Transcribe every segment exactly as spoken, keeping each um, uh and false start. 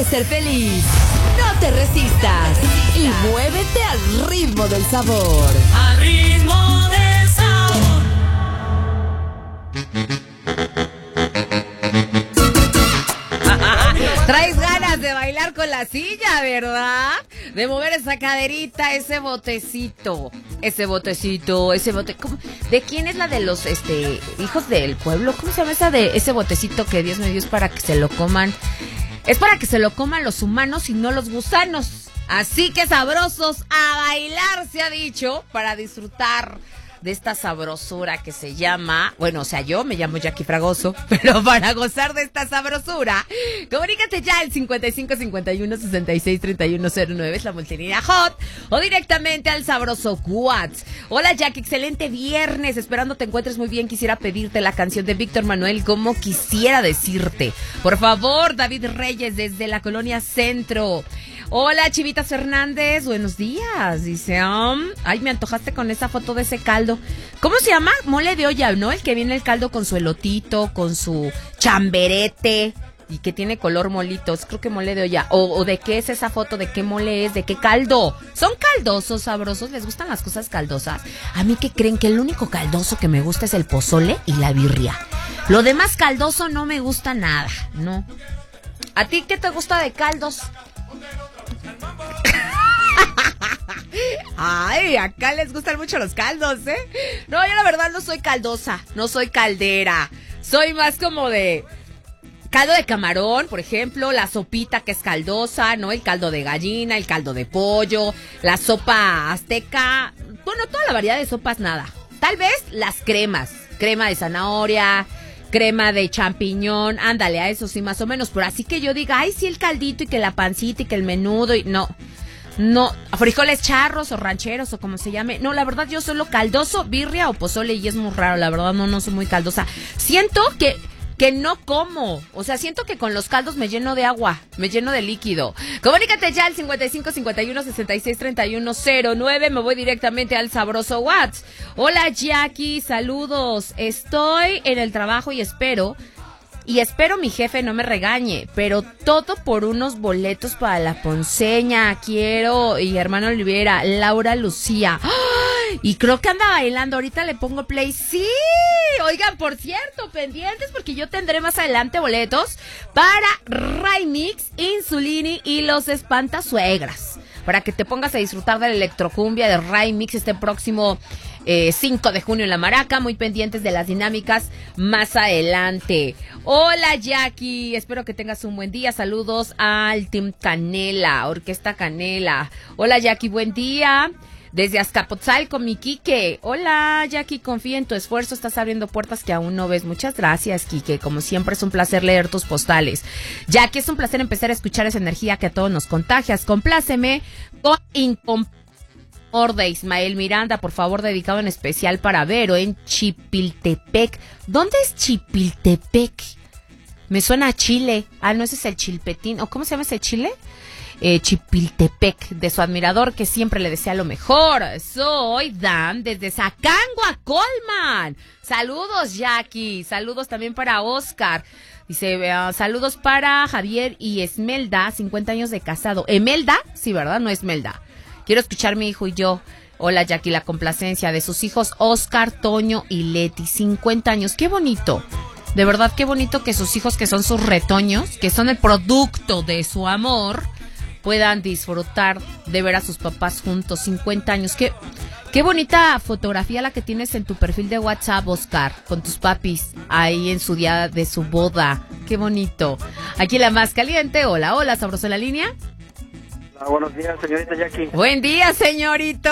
¿Quieres ser feliz? No te resistas y muévete al ritmo del sabor. Al ritmo del sabor. Traes ganas de bailar con la silla, ¿verdad? De mover esa caderita, ese botecito, ese botecito, ese bote. ¿Cómo? ¿De quién es la de los este hijos del pueblo? ¿Cómo se llama esa de ese botecito que Dios me dio es para que se lo coman? Es para que se lo coman los humanos y no los gusanos. Así que sabrosos a bailar, se ha dicho, para disfrutar de esta sabrosura que se llama, bueno, o sea, yo me llamo Jackie Fragoso, pero para gozar de esta sabrosura, comunícate ya al cincuenta y cinco cincuenta y uno sesenta y seis treinta y uno cero nueve, es la multilínea Hot, o directamente al sabroso WhatsApp. Hola Jackie, excelente viernes, esperando te encuentres muy bien. Quisiera pedirte la canción de Víctor Manuel, como quisiera decirte. Por favor, David Reyes, desde la Colonia Centro. Hola, Chivitas Fernández, buenos días. Dice, um, ay, me antojaste con esa foto de ese caldo. ¿Cómo se llama? Mole de olla, ¿no? El que viene el caldo con su elotito, con su chamberete y que tiene color molitos. Creo que mole de olla. O, o de qué es esa foto, de qué mole es, de qué caldo. ¿Son caldosos, sabrosos? ¿Les gustan las cosas caldosas? A mí que creen que el único caldoso que me gusta es el pozole y la birria. Lo demás caldoso no me gusta nada, ¿no? ¿A ti qué te gusta de caldos? Ay, acá les gustan mucho los caldos, ¿eh? No, yo la verdad no soy caldosa, no soy caldera. Soy más como de caldo de camarón, por ejemplo, la sopita que es caldosa, ¿no? El caldo de gallina, el caldo de pollo, la sopa azteca. Bueno, toda la variedad de sopas, nada. Tal vez las cremas, crema de zanahoria, crema de champiñón, ándale, a eso sí más o menos. Pero así que yo diga, ay, sí, el caldito y que la pancita y que el menudo y no... No, frijoles charros o rancheros o como se llame. No, la verdad yo solo caldoso, birria o pozole y es muy raro, la verdad no, no soy muy caldosa. Siento que, que no como, o sea, siento que con los caldos me lleno de agua, me lleno de líquido. Comunícate ya al cincuenta y cinco cincuenta y uno sesenta y seis treinta y uno cero nueve, me voy directamente al sabroso WhatsApp. Hola Jackie, saludos, estoy en el trabajo y espero... Y espero mi jefe no me regañe, pero todo por unos boletos para la Ponceña. Quiero, y hermano Olivera, Laura Lucía. ¡Ay! Y creo que anda bailando, ahorita le pongo play. ¡Sí! Oigan, por cierto, pendientes porque yo tendré más adelante boletos para Raimix, Insulini y los Espantasuegras. Para que te pongas a disfrutar de la electrocumbia de Raimix este próximo... Eh, cinco de junio en La Maraca, muy pendientes de las dinámicas más adelante. Hola Jackie, espero que tengas un buen día. Saludos al Team Canela, Orquesta Canela. Hola Jackie, buen día. Desde Azcapotzalco, mi Quique. Hola Jackie, confía en tu esfuerzo, estás abriendo puertas que aún no ves. Muchas gracias, Quique, como siempre es un placer leer tus postales. Jackie, es un placer empezar a escuchar esa energía que a todos nos contagias. Compláceme con Incomplacente de Ismael Miranda, por favor, dedicado en especial para Vero en Chipiltepec. ¿Dónde es Chipiltepec? Me suena a Chile. Ah, no, ese es el Chilpetín. ¿O cómo se llama ese Chile? Eh, Chipiltepec, de su admirador que siempre le desea lo mejor. Soy Dan desde Zacangua, Colman. Saludos, Jackie. Saludos también para Oscar. Dice, uh, saludos para Javier y Esmelda, cincuenta años de casado. ¿Emelda? Sí, ¿verdad? No Esmelda. Quiero escuchar mi hijo y yo. Hola Jackie, la complacencia de sus hijos Oscar, Toño y Leti, cincuenta años. Qué bonito. De verdad, qué bonito que sus hijos, que son sus retoños, que son el producto de su amor, puedan disfrutar de ver a sus papás juntos, cincuenta años. Qué, qué bonita fotografía la que tienes en tu perfil de WhatsApp, Oscar, con tus papis ahí en su día de su boda. Qué bonito. Aquí la más caliente. Hola, hola, sabroso en la línea. Ah, buenos días, señorita Jackie. Buen día, señorito.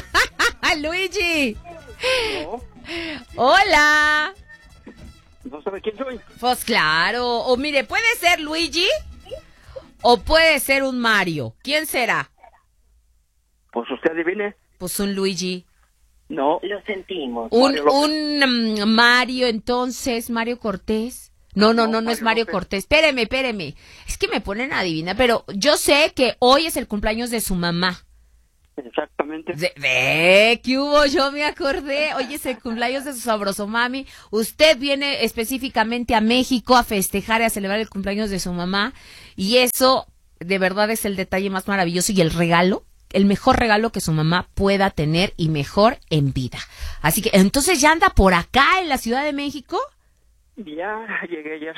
Luigi. ¿No? Hola. ¿No sabe quién soy? Pues claro. O mire, puede ser Luigi o puede ser un Mario. ¿Quién será? Pues usted adivine. Pues un Luigi. No. Lo sentimos. Un, un um, Mario, entonces, Mario Cortés. No, no, no, no es Mario Cortés. Espéreme, espéreme. Es que me ponen a adivinar, pero yo sé que hoy es el cumpleaños de su mamá. Exactamente. De, de, ¿qué hubo? Yo me acordé. Hoy es el cumpleaños de su sabroso mami. Usted viene específicamente a México a festejar y a celebrar el cumpleaños de su mamá. Y eso de verdad es el detalle más maravilloso y el regalo, el mejor regalo que su mamá pueda tener y mejor en vida. Así que entonces ya anda por acá en la Ciudad de México. Ya llegué ayer.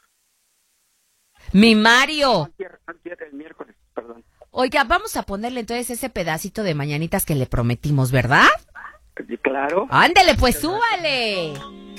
Mi Mario. Antier, antier, el miércoles, perdón. Oiga, vamos a ponerle entonces ese pedacito de mañanitas que le prometimos, ¿verdad? Claro. Ándele, pues súbale.